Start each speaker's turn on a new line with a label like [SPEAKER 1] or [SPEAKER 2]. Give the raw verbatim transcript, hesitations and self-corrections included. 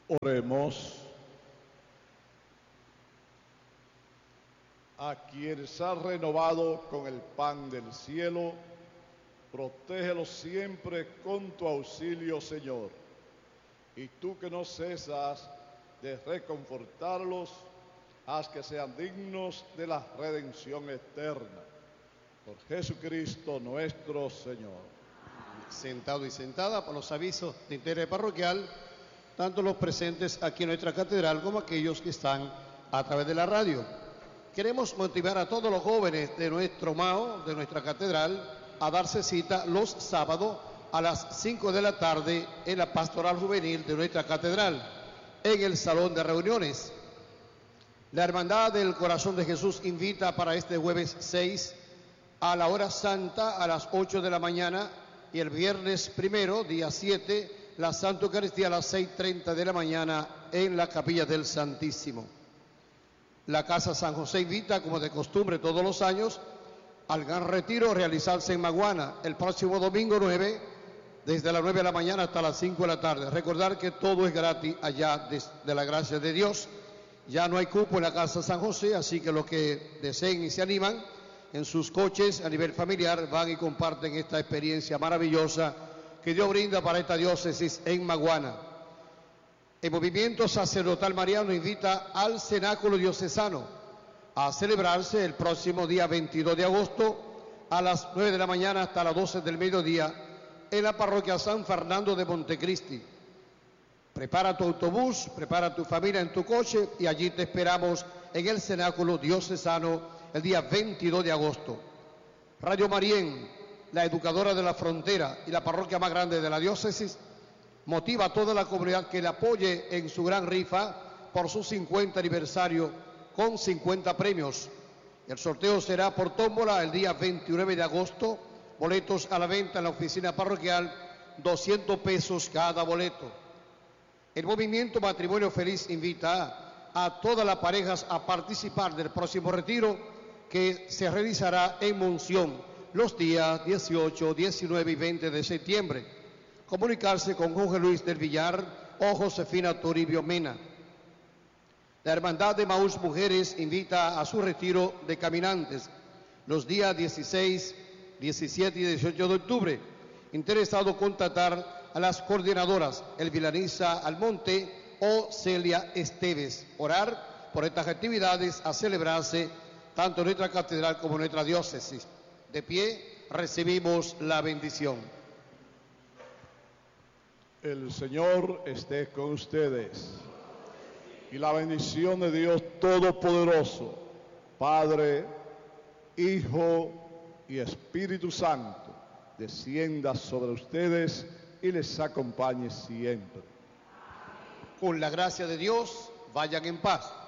[SPEAKER 1] Oremos. A quienes has renovado con el pan del cielo, protégelos siempre con tu auxilio, Señor. Y tú que no cesas de reconfortarlos, haz que sean dignos de la redención eterna. Por Jesucristo nuestro Señor.
[SPEAKER 2] Sentado y sentada, por los avisos de interés parroquial, tanto los presentes aquí en nuestra catedral como aquellos que están a través de la radio. Queremos motivar a todos los jóvenes de nuestro M A O, de nuestra catedral, a darse cita los sábados a las cinco de la tarde en la pastoral juvenil de nuestra catedral, en el salón de reuniones. La Hermandad del Corazón de Jesús invita para este jueves seis a la hora santa a las ocho de la mañana y el viernes primero, día siete, la Santa Eucaristía a las seis y treinta de la mañana en la Capilla del Santísimo. La Casa San José invita, como de costumbre todos los años, al Gran Retiro realizarse en Maguana el próximo domingo nueve, desde las nueve de la mañana hasta las cinco de la tarde. Recordar que todo es gratis allá de, de la gracia de Dios. Ya no hay cupo en la Casa San José, así que los que deseen y se animan en sus coches a nivel familiar van y comparten esta experiencia maravillosa que Dios brinda para esta diócesis en Maguana. El Movimiento Sacerdotal Mariano invita al Cenáculo Diocesano a celebrarse el próximo día veintidós de agosto a las nueve de la mañana hasta las doce del mediodía en la parroquia San Fernando de Montecristi. Prepara tu autobús, prepara tu familia en tu coche y allí te esperamos en el Cenáculo Diocesano el día veintidós de agosto. Radio Marién, la educadora de la frontera y la parroquia más grande de la diócesis, motiva a toda la comunidad que le apoye en su gran rifa por su cincuenta aniversario con cincuenta premios. El sorteo será por tómbola el día veintinueve de agosto. Boletos a la venta en la oficina parroquial, doscientos pesos cada boleto. El Movimiento Matrimonio Feliz invita a, a todas las parejas a participar del próximo retiro que se realizará en Monción los días dieciocho, diecinueve y veinte de septiembre. Comunicarse con Jorge Luis del Villar o Josefina Toribio Mena. La Hermandad de Maús Mujeres invita a su retiro de caminantes los días dieciséis, diecisiete y dieciocho de octubre. Interesado contactar a las coordinadoras Elvilanisa Almonte o Celia Esteves. Orar por estas actividades a celebrarse tanto en nuestra catedral como en nuestra diócesis. De pie recibimos la bendición.
[SPEAKER 1] El Señor esté con ustedes. Y la bendición de Dios Todopoderoso, Padre, Hijo y Espíritu Santo, descienda sobre ustedes y les acompañe siempre.
[SPEAKER 2] Con la gracia de Dios, vayan en paz.